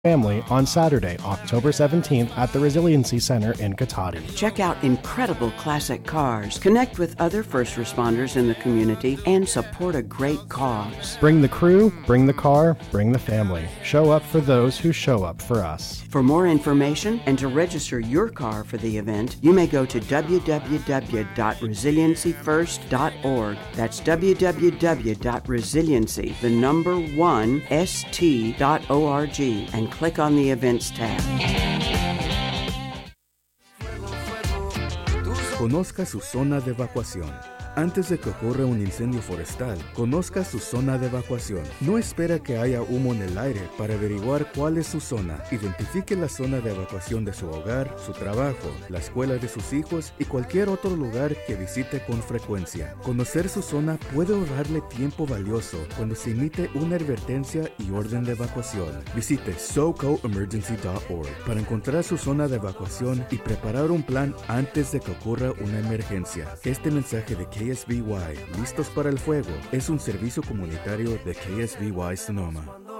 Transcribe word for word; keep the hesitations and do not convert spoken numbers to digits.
family on Saturday, October seventeenth at the Resiliency Center in Cotati. Check out incredible classic cars, connect with other first responders in the community, and support a great cause. Bring the crew, bring the car, bring the family. Show up for those who show up for us. For more information and to register your car for the event, you may go to w w w dot resiliency first dot org. That's w w w dot resiliency, the number one, S T dot org, and click on the Events tab. Conozca su zona de evacuación. Antes de que ocurra un incendio forestal, conozca su zona de evacuación. No espera que haya humo en el aire para averiguar cuál es su zona. Identifique la zona de evacuación de su hogar, su trabajo, la escuela de sus hijos y cualquier otro lugar que visite con frecuencia. Conocer su zona puede ahorrarle tiempo valioso cuando se emite una advertencia y orden de evacuación. Visite soco emergency dot org para encontrar su zona de evacuación y preparar un plan antes de que ocurra una emergencia. Este mensaje de K S V Y, Listos para el Fuego, es un servicio comunitario de K S V Y Sonoma.